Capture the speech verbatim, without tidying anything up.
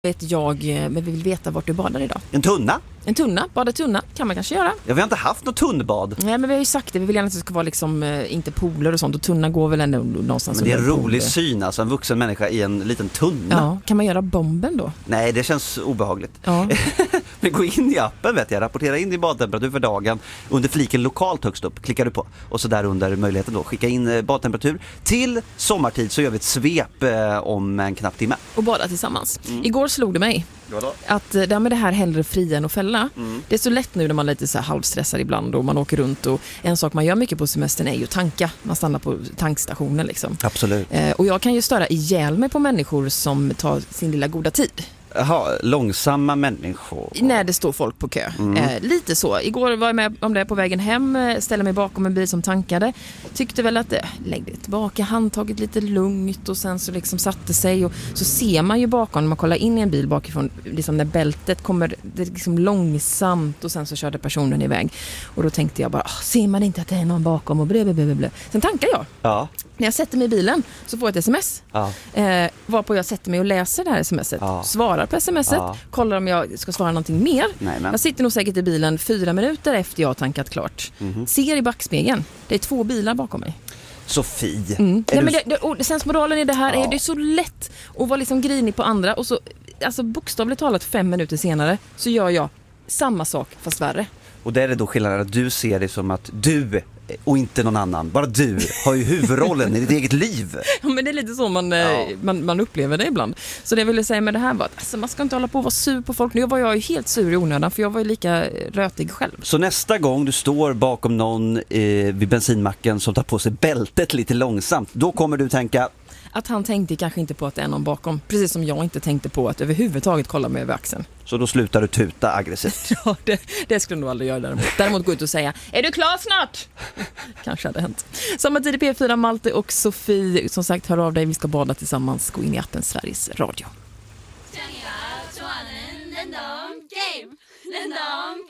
vet jag, men vi vill veta vart du badar idag. En tunna? En tunna, bada tunna kan man kanske göra. Ja, vi har inte haft något tunnbad. Nej, men vi har ju sagt det, vi vill gärna att det ska vara liksom, eh, inte pooler och sånt, och tunna går väl ändå någonstans. Men det är en under rolig pooler. syn, alltså en vuxen människa i en liten tunna. Ja, kan man göra bomben då? Nej, det känns obehagligt. Ja. Men gå in i appen, vet jag, rapportera in din badtemperatur för dagen. Under fliken lokalt högst upp klickar du på. Och så där under möjligheten då, skicka in eh, badtemperatur. Till sommartid så gör vi ett svep eh, om en knapp timme. Och bada tillsammans. Mm. Igår slog det mig Vadå? att eh, det här med det här hellre fria än att fälla. Mm. Det är så lätt nu när man är lite så här halvstressad ibland och man åker runt, och en sak man gör mycket på semestern är ju tanka. Man stannar på tankstationen liksom. Absolut. Eh, och jag kan ju störa ihjäl mig på människor som tar sin lilla goda tid. Jaha, långsamma människor. När det står folk på kö. Mm. Eh, lite så. Igår var jag med om det på vägen hem. eh, Ställde mig bakom en bil som tankade. Tyckte väl att eh, lägg det tillbaka, handtaget lite lugnt, och sen så liksom satte sig. Och så ser man ju bakom, när man kollar in i en bil bakifrån, liksom när bältet kommer det liksom långsamt, och sen så körde personen iväg. Och då tänkte jag bara, ah, ser man inte att det är någon bakom, och blö, blö, blö, blö. Sen tankar jag. Ja. När jag sätter mig i bilen så får jag ett sms. Ja. Eh, varpå jag sätter mig och läser det här smset. Ja. Svarar på smset. Ja. Kollar om jag ska svara någonting mer. Nej, men. Jag sitter nog säkert i bilen fyra minuter efter jag har tankat klart. Mhm. Ser i backspegeln. Det är två bilar bakom mig. Sofie. Mm. Är Nej, du... men det, det, och sen moralen i det här Ja. är det är så lätt att vara liksom grinig på andra. Och så, alltså bokstavligt talat fem minuter senare så gör jag samma sak fast värre. Och där är det då skillnaden att du ser det som att du och inte någon annan, bara du har ju huvudrollen i ditt eget liv. Ja, men det är lite så man, Ja. eh, man, man upplever det ibland. Så det jag ville säga med det här var att alltså, man ska inte hålla på och vara sur på folk. Nu var jag ju helt sur i onödan, för jag var ju lika rötig själv. Så nästa gång du står bakom någon eh, vid bensinmacken som tar på sig bältet lite långsamt, då kommer du tänka... Att han tänkte kanske inte på att det är någon bakom. Precis som jag inte tänkte på att överhuvudtaget kolla mig över axeln. Så då slutar du tuta aggressivt. Ja, det, det skulle jag nog aldrig göra däremot. Däremot gå ut och säga, är du klar snart? Kanske hade hänt. Samma tid i P fyra, Malte och Sofie. Som sagt, hör av dig. Vi ska bada tillsammans. Gå in i appen Sveriges Radio. 좋아하는 랜덤 게임 랜덤